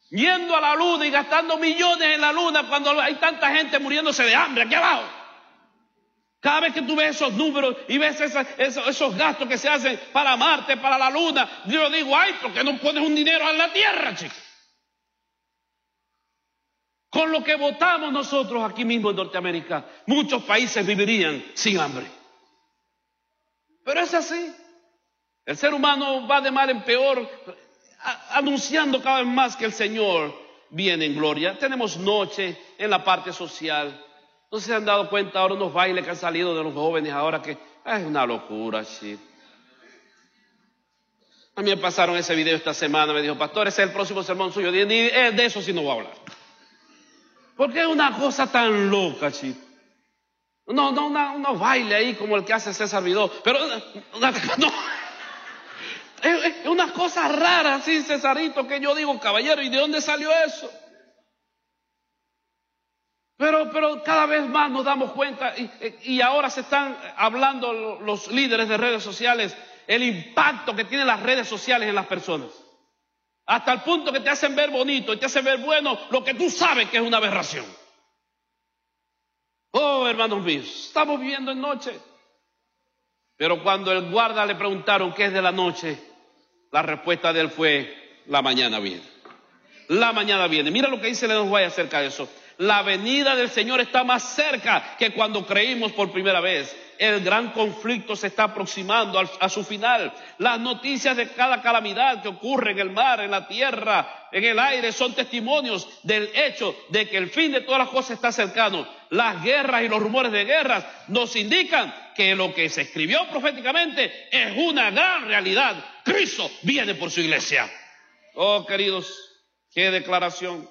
yendo a la luna y gastando millones en la luna cuando hay tanta gente muriéndose de hambre aquí abajo. Cada vez que tú ves esos números y ves esos gastos que se hacen para Marte, para la luna, yo digo, ay, ¿por qué no pones un dinero en la tierra, chicos? Con lo que votamos nosotros aquí mismo en Norteamérica, muchos países vivirían sin hambre. Pero es así. El ser humano va de mal en peor, anunciando cada vez más que el Señor viene en gloria. Tenemos noche en la parte social. ¿No se han dado cuenta ahora unos bailes que han salido de los jóvenes ahora que es una locura, sí? A mí me pasaron ese video esta semana, me dijo, pastor, ese es el próximo sermón suyo. Ni de eso sí no voy a hablar. Porque es una cosa tan loca, chico. Unos bailes ahí como el que hace César Vidó. Pero no. Es una cosa rara así, Cesarito, que yo digo, caballero, ¿y de dónde salió eso? Pero cada vez más nos damos cuenta y ahora se están hablando los líderes de redes sociales el impacto que tienen las redes sociales en las personas. Hasta el punto que te hacen ver bonito y te hacen ver bueno lo que tú sabes que es una aberración. Oh, hermanos míos, estamos viviendo en noche. Pero cuando el guarda le preguntaron qué es de la noche, la respuesta de él fue, la mañana viene. La mañana viene. Mira lo que dice Leonard White acerca de eso. La venida del Señor está más cerca que cuando creímos por primera vez. El gran conflicto se está aproximando a su final. Las noticias de cada calamidad que ocurre en el mar, en la tierra, en el aire, son testimonios del hecho de que el fin de todas las cosas está cercano. Las guerras y los rumores de guerras nos indican que lo que se escribió proféticamente es una gran realidad. Cristo viene por su iglesia. Oh, queridos, qué declaración.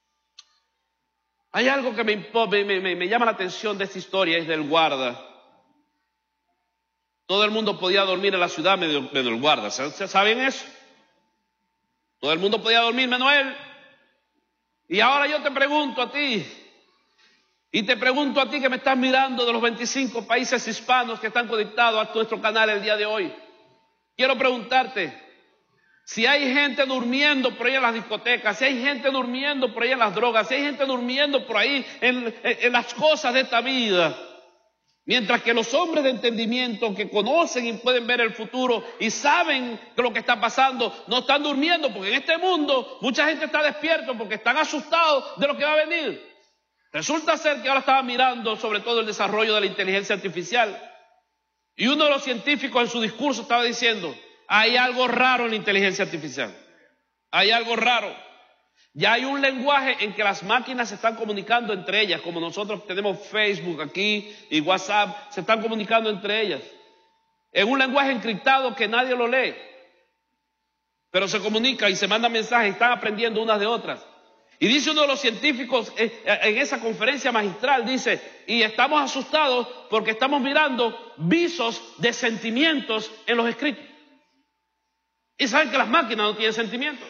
Hay algo que me llama la atención de esta historia, es del guarda. Todo el mundo podía dormir en la ciudad menos el guarda. ¿Saben eso? Todo el mundo podía dormir menos él. Y ahora yo te pregunto a ti, y te pregunto a ti que me estás mirando de los 25 países hispanos que están conectados a nuestro canal el día de hoy. Quiero preguntarte, si hay gente durmiendo por ahí en las discotecas, si hay gente durmiendo por ahí en las drogas, si hay gente durmiendo por ahí en las cosas de esta vida, mientras que los hombres de entendimiento que conocen y pueden ver el futuro y saben de lo que está pasando, no están durmiendo, porque en este mundo mucha gente está despierto porque están asustados de lo que va a venir. Resulta ser que ahora estaba mirando sobre todo el desarrollo de la inteligencia artificial y uno de los científicos en su discurso estaba diciendo, hay algo raro en la inteligencia artificial. Hay algo raro. Ya hay un lenguaje en que las máquinas se están comunicando entre ellas, como nosotros tenemos Facebook aquí y WhatsApp, se están comunicando entre ellas. En un lenguaje encriptado que nadie lo lee. Pero se comunica y se mandan mensajes, están aprendiendo unas de otras. Y dice uno de los científicos en esa conferencia magistral, dice, y estamos asustados porque estamos mirando visos de sentimientos en los escritos. Y saben que las máquinas no tienen sentimientos.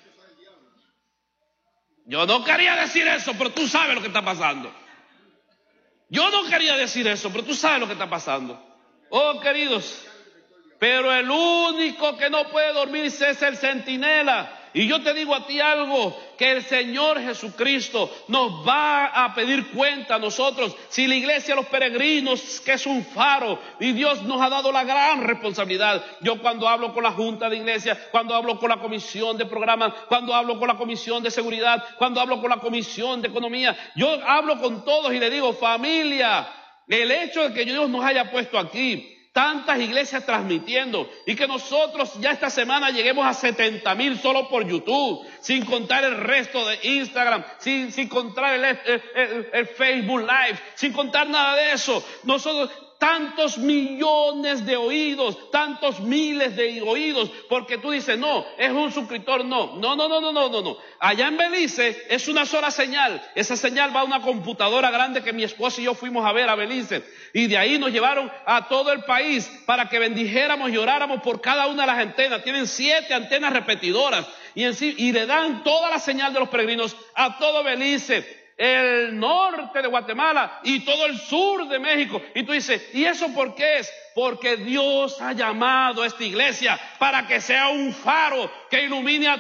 Yo no quería decir eso, pero tú sabes lo que está pasando. Yo no quería decir eso, pero tú sabes lo que está pasando. Oh, queridos, pero el único que no puede dormirse es el centinela. Y yo te digo a ti algo, que el Señor Jesucristo nos va a pedir cuenta a nosotros, si la iglesia de los peregrinos, que es un faro, y Dios nos ha dado la gran responsabilidad. Yo cuando hablo con la junta de iglesia, cuando hablo con la comisión de programas, cuando hablo con la comisión de seguridad, cuando hablo con la comisión de economía, yo hablo con todos y le digo, familia, el hecho de que Dios nos haya puesto aquí, tantas iglesias transmitiendo y que nosotros ya esta semana lleguemos a 70,000 solo por YouTube, sin contar el resto de Instagram, sin contar el Facebook Live, sin contar nada de eso. Nosotros, tantos millones de oídos, tantos miles de oídos, porque tú dices, no, es un suscriptor, no. Allá en Belice es una sola señal. Esa señal va a una computadora grande que mi esposa y yo fuimos a ver a Belice. Y de ahí nos llevaron a todo el país para que bendijéramos y oráramos por cada una de las antenas. Tienen 7 antenas repetidoras y le dan toda la señal de los peregrinos a todo Belice, el norte de Guatemala y todo el sur de México. Y tú dices, ¿y eso por qué es? Porque Dios ha llamado a esta iglesia para que sea un faro que ilumine a